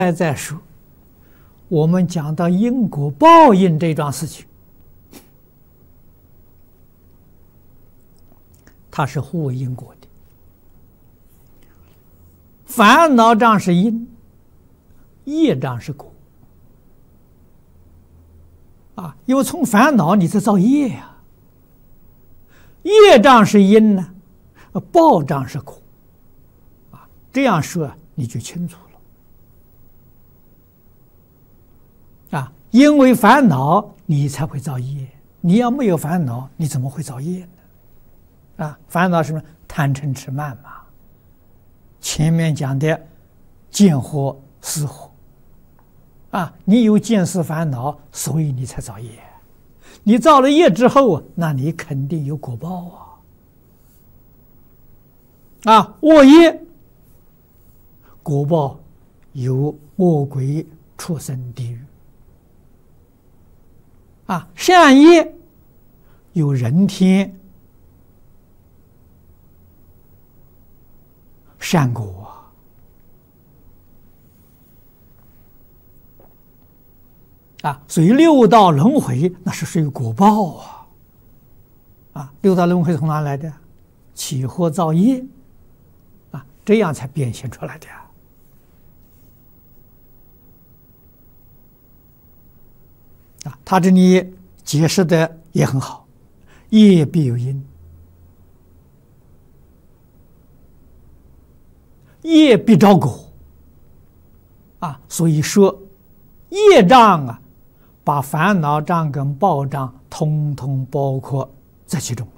再说，我们讲到因果报应这桩事情，它是互为因果的。烦恼障是因，业障是果。因为从烦恼你在造业呀，业障是因呢，报障是果。这样说你就清楚了。因为烦恼你才会造业，你要没有烦恼，你怎么会造业呢？烦恼是什么？贪嗔痴慢嘛。前面讲的见惑思惑。你有见思烦恼，所以你才造业。你造了业之后，那你肯定有果报恶业，果报有恶鬼、畜生、地狱。善业有人天、善果。所以六道轮回那是属于果报六道轮回从哪来的？起惑造业这样才变现出来的他这里解释的也很好，业必有因，业必招果所以说业障把烦恼障跟报障通通包括在其中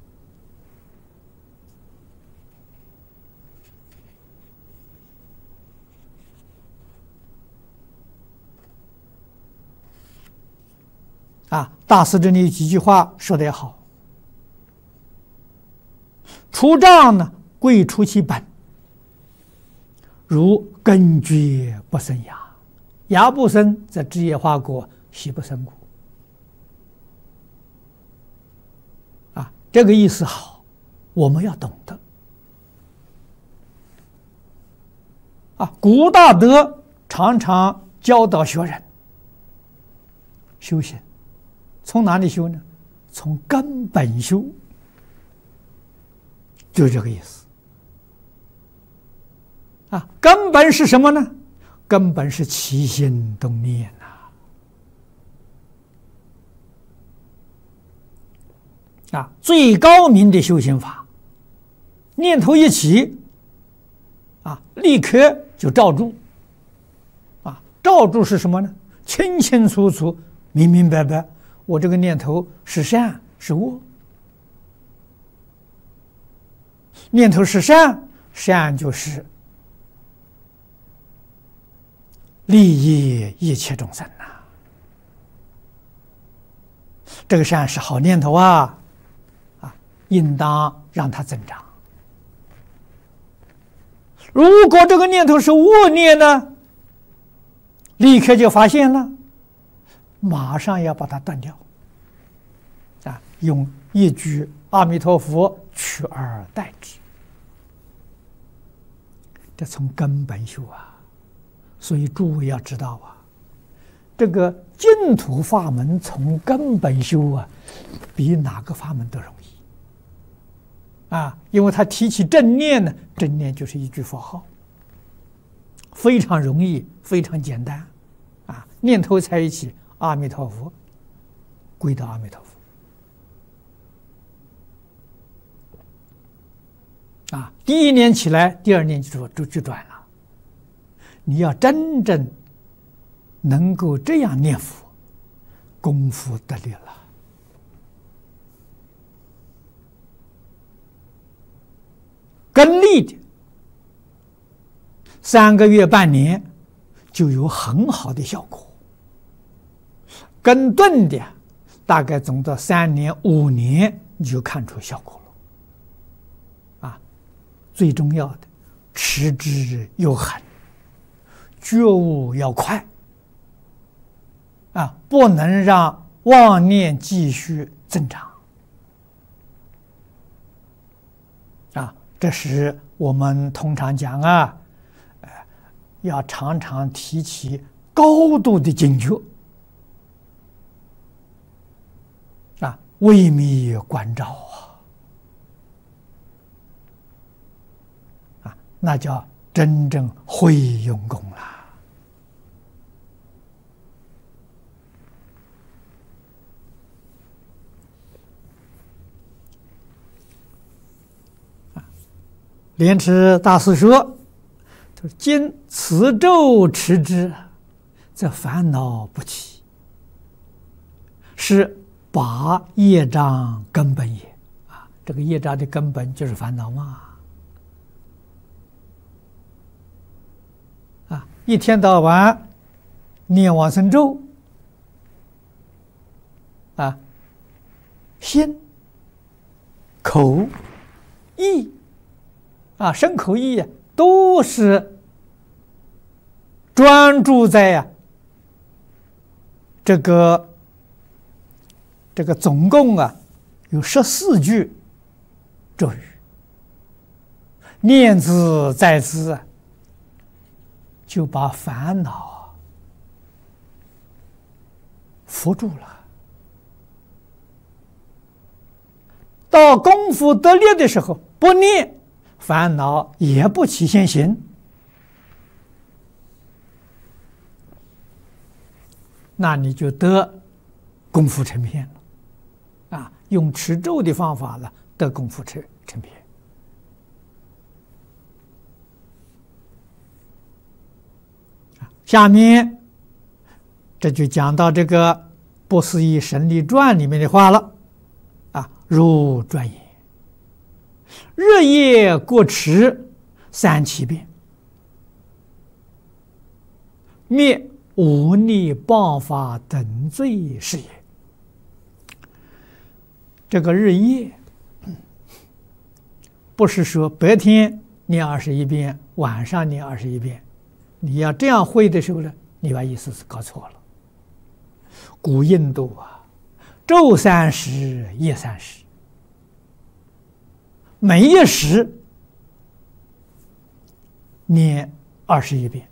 了。大师这里有几句话说得也好：除障呢，归除其本，如根绝不生芽，芽不生，则枝叶花果，悉不生果。这个意思好，我们要懂得。古大德常常教导学人修行，从哪里修呢？从根本修，就是这个意思。根本是什么呢？根本是起心动念最高明的修行法，念头一起立刻就照住照住是什么呢？清清楚楚明明白白，我这个念头是善是恶。念头是善，善就是利益一切众生这个善是好念头应当让它增长。如果这个念头是恶念呢，立刻就发现了，马上要把它断掉用一句阿弥陀佛取而代之。这从根本修所以诸位要知道这个净土法门从根本修比哪个法门都容易因为他提起正念呢，正念就是一句佛号，非常容易，非常简单念头在一起，阿弥陀佛，归到阿弥陀佛第一年起来，第二年就转了。你要真正能够这样念佛，功夫得力了。根利的3个月半年就有很好的效果，根钝的大概总到3年5年你就看出效果了最重要的，持之又恒，觉悟要快不能让妄念继续增长这是我们通常讲要常常提起高度的警觉啊，为密关照啊，那叫真正会用功了。莲池大师说：“今此咒持之，则烦恼不起，是拔业障根本也。”啊，这个业障的根本就是烦恼嘛。啊，一天到晚念往生咒，啊，心、口、意。啊，身口意都是专注在这个总共有14句咒语，念兹在兹就把烦恼扶住了。到功夫得力的时候，不念。烦恼也不起现行，那你就得功夫成片了啊！用持咒的方法了，得功夫成片。下面这就讲到这个《不思议神力传》里面的话了啊，如传言。日夜过持3-7遍，灭忤逆谤法等罪是也。这个日夜，不是说白天念21遍，晚上念21遍。你要这样会的时候呢，你把意思是搞错了。古印度昼30，夜30。每一时念21遍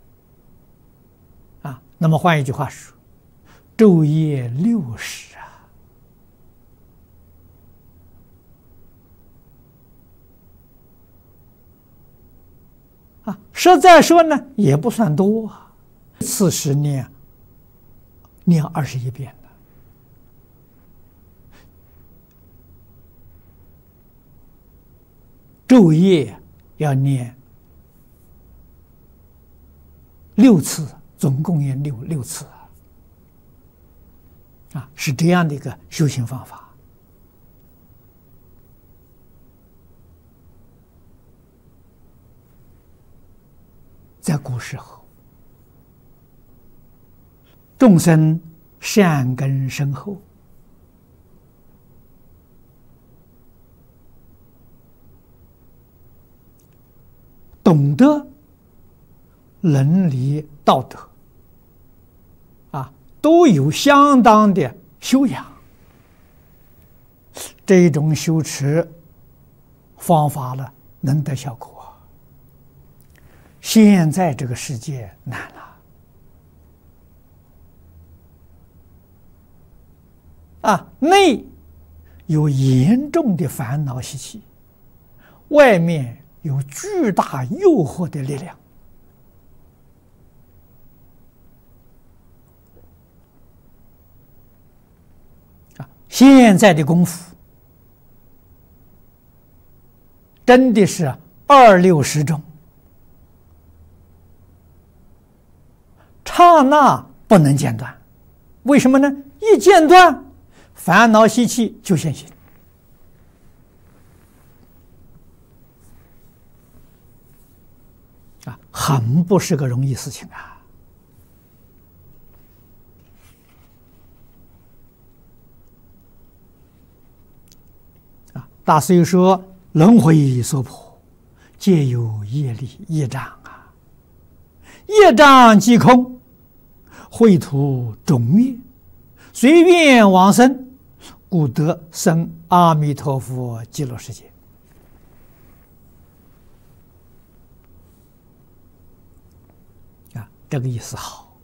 啊，那么换一句话说，昼夜60啊，实在说呢也不算多啊，次时念21遍。昼夜要念6次，总共念六次啊，是这样的一个修行方法。在古时候，众生善根深厚，懂得伦理道德啊，都有相当的修养。这种修持方法呢，能得效果。现在这个世界难了啊，内有严重的烦恼习气，外面有巨大诱惑的力量啊！现在的功夫真的是26时中，刹那不能间断。为什么呢？一间断，烦恼习气就现行。啊，很不是个容易事情啊！大师又说，轮回所迫，皆有业力业障啊，业障即空，秽土终灭，随便往生，故得生阿弥陀佛极乐世界。 这个意思好。